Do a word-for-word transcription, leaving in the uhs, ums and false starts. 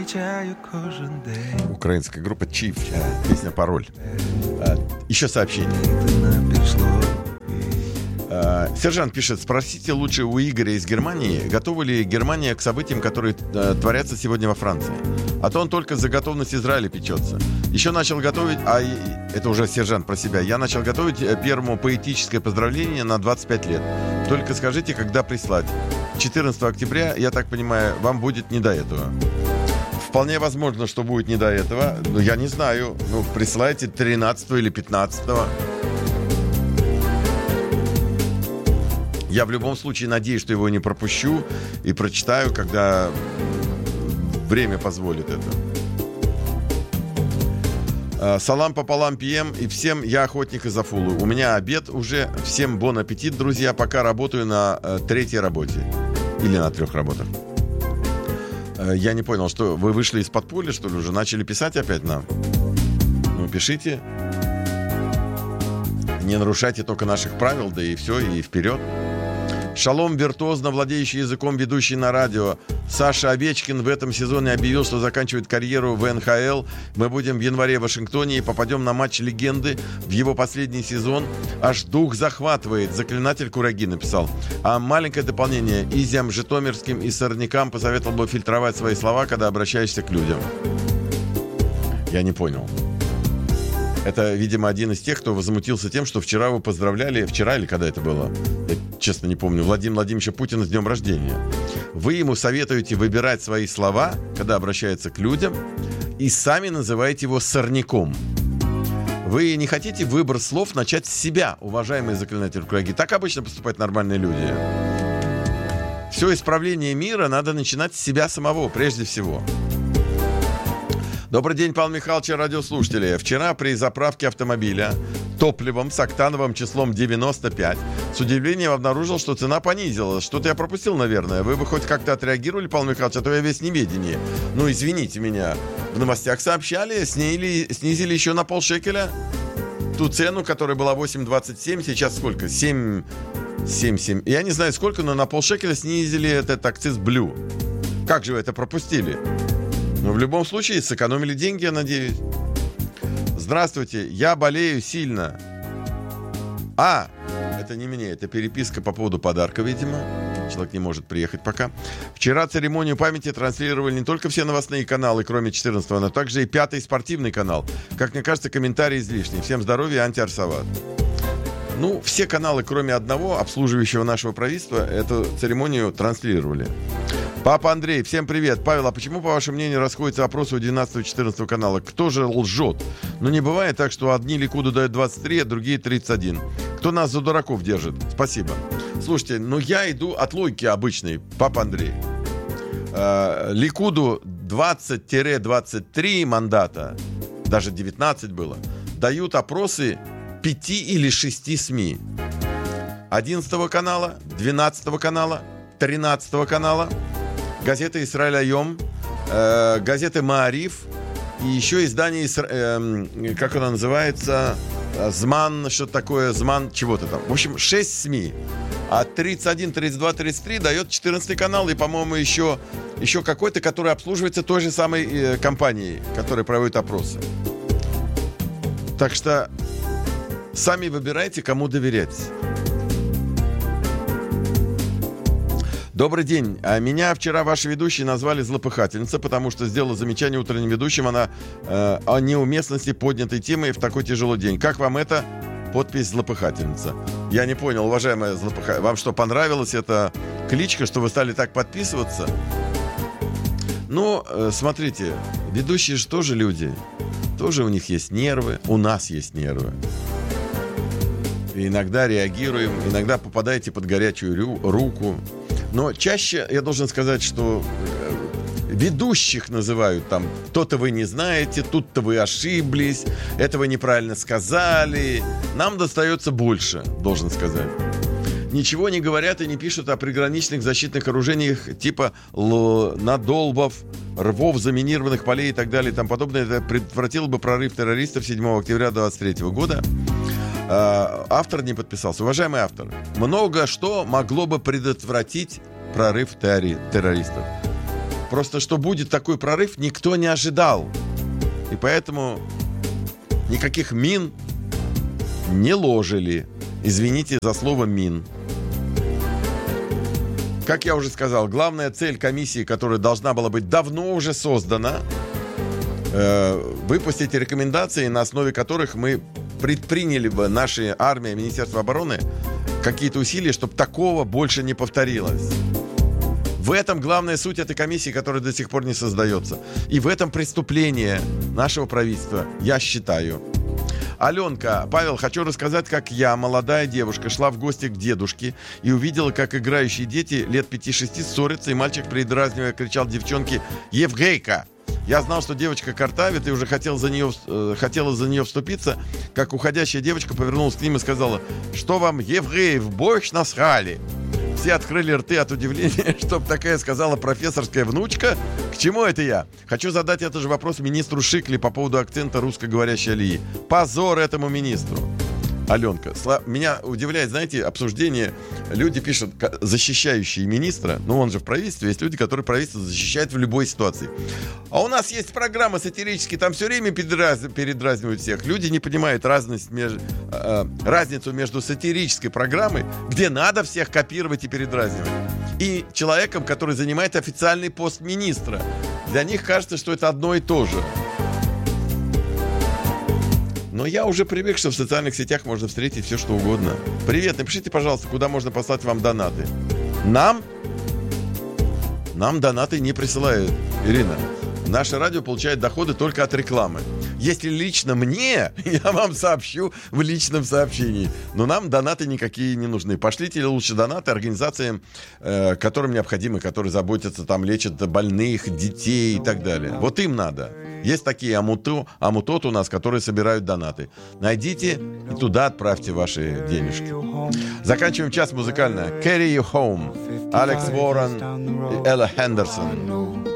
Украинская группа Chief, песня «Пароль». Еще сообщение. Сержант пишет: спросите лучше у Игоря из Германии, готова ли Германия к событиям, которые э, творятся сегодня во Франции. А то он только за готовность Израиля печется. Еще начал готовить, а это уже сержант про себя, я начал готовить первому поэтическое поздравление на двадцать пять лет. Только скажите, когда прислать. четырнадцатого октября, я так понимаю, вам будет не до этого. Вполне возможно, что будет не до этого. Но я не знаю. Ну, присылайте тринадцатого или пятнадцатого. Я в любом случае надеюсь, что его не пропущу и прочитаю, когда время позволит это. Салам пополам пьем, и всем я охотник из Афулы. У меня обед уже. Всем бон аппетит, друзья. Пока работаю на э, третьей работе. Или на трех работах. Э, я не понял, что вы вышли из подполья, что ли, уже начали писать опять нам? Ну, пишите. Не нарушайте только наших правил, да и все, и вперед. Шалом, виртуозно владеющий языком, ведущий на радио. Саша Овечкин в этом сезоне объявил, что заканчивает карьеру в эн ха эл. Мы будем в январе в Вашингтоне и попадем на матч легенды в его последний сезон. Аж дух захватывает, заклинатель Кураги написал. А маленькое дополнение. Изям, житомирским и сорнякам посоветовал бы фильтровать свои слова, когда обращаешься к людям. Я не понял. Это, видимо, один из тех, кто возмутился тем, что вчера вы поздравляли, вчера или когда это было, я честно не помню, Владимира Владимировича Путина с днем рождения. Вы ему советуете выбирать свои слова, когда обращается к людям, и сами называете его сорняком. Вы не хотите выбор слов начать с себя, уважаемые заклинатели Кураги? Так обычно поступают нормальные люди. Все исправление мира надо начинать с себя самого, прежде всего. Добрый день, Павел Михайлович, радиослушатели. Вчера при заправке автомобиля топливом с октановым числом девяносто пять с удивлением обнаружил, что цена понизилась. Что-то я пропустил, наверное. Вы бы хоть как-то отреагировали, Павел Михайлович, а то я весь в неведении. Ну, извините меня. В новостях сообщали, снизили, снизили еще на полшекеля ту цену, которая была восемь двадцать семь, сейчас сколько? семь семь. Я не знаю сколько, но на полшекеля снизили этот акциз Блю. Как же вы это пропустили? Но в любом случае сэкономили деньги, я надеюсь. Здравствуйте, я болею сильно. А, это не мне, это переписка по поводу подарка, видимо. Человек не может приехать пока. Вчера церемонию памяти транслировали не только все новостные каналы, кроме четырнадцатого, но также и пятый спортивный канал. Как мне кажется, комментарий излишний. Всем здоровья, антиарсоват. Ну, все каналы, кроме одного, обслуживающего нашего правительства, эту церемонию транслировали. Папа Андрей, всем привет. Павел, а почему, по вашему мнению, расходятся вопросы у двенадцатого-четырнадцатого канала? Кто же лжет? Ну, не бывает так, что одни Ликуду дают двадцать три, а другие тридцать один. Кто нас за дураков держит? Спасибо. Слушайте, ну я иду от логики обычной, папа Андрей. Э, Ликуду двадцать-двадцать три мандата, даже девятнадцать было, дают опросы пяти или шести СМИ. одиннадцатого канала, двенадцатого канала, тринадцатого канала, газета «Исраэль Айом», э, газеты «Маариф» и еще издание, э, как оно называется, «Зман», что-то такое, «Зман», чего-то там. В общем, шесть СМИ. А тридцать один, тридцать два, тридцать три дает четырнадцатый канал и, по-моему, еще, еще какой-то, который обслуживается той же самой э, компанией, которая проводит опросы. Так что сами выбирайте, кому доверять. Добрый день. А меня вчера ваши ведущие назвали злопыхательница, потому что сделала замечание утренним ведущим она, э, о неуместности поднятой темы в такой тяжелый день. Как вам это? Подпись «Злопыхательница». Я не понял, уважаемая злопыхательница. Вам что, понравилась эта кличка, что вы стали так подписываться? Ну, э, смотрите, ведущие же тоже люди. Тоже у них есть нервы. У нас есть нервы. И иногда реагируем, иногда попадаете под горячую рю- руку. Но чаще я должен сказать, что ведущих называют там: то-то вы не знаете, тут-то вы ошиблись, это вы неправильно сказали. Нам достается больше, должен сказать. Ничего не говорят и не пишут о приграничных защитных оружиях типа л- надолбов, рвов, заминированных полей и так далее и тому подобное. Это предотвратило бы прорыв террористов седьмого октября двадцать третьего года. Автор не подписался. Уважаемый автор, много что могло бы предотвратить прорыв террористов. Просто что будет такой прорыв, никто не ожидал. И поэтому никаких мин не ложили. Извините за слово «мин». Как я уже сказал, главная цель комиссии, которая должна была быть давно уже создана, э, выпустить рекомендации, на основе которых мы предприняли бы, наша армия, Министерство обороны, какие-то усилия, чтобы такого больше не повторилось. В этом главная суть этой комиссии, которая до сих пор не создается. И в этом преступление нашего правительства, я считаю. Аленка, Павел, хочу рассказать, как я, молодая девушка, шла в гости к дедушке и увидела, как играющие дети лет пяти-шести ссорятся, и мальчик, передразнивая, кричал девчонке «Евгейка!». Я знал, что девочка картавит, и уже хотел за нее, э, хотела за нее вступиться, как уходящая девочка повернулась к ним и сказала: «Что вам, евреи, в борщ насрали?» Все открыли рты от удивления, чтоб такая сказала профессорская внучка. К чему это я? Хочу задать этот же вопрос министру Шикли по поводу акцента русскоговорящей Алии. Позор этому министру. Аленка, меня удивляет, знаете, обсуждение. Люди пишут, защищающие министра. Ну, он же в правительстве. Есть люди, которые правительство защищают в любой ситуации. А у нас есть программы сатирические, там все время передраз... передразнивают всех. Люди не понимают разность меж... э, разницу между сатирической программой, где надо всех копировать и передразнивать, и человеком, который занимает официальный пост министра. Для них кажется, что это одно и то же. Но я уже привык, что в социальных сетях можно встретить все, что угодно. Привет, напишите, пожалуйста, куда можно послать вам донаты. Нам? Нам донаты не присылают, Ирина. Наше радио получает доходы только от рекламы. Если лично мне, я вам сообщу в личном сообщении. Но нам донаты никакие не нужны. Пошлите лучше донаты организациям, э, которым необходимы, которые заботятся, там, лечат больных, детей и так далее. Вот им надо. Есть такие амуту, амутот у нас, которые собирают донаты. Найдите и туда отправьте ваши денежки. Заканчиваем час музыкально. Carry You Home. Алекс Уоррен и Элла Хендерсон.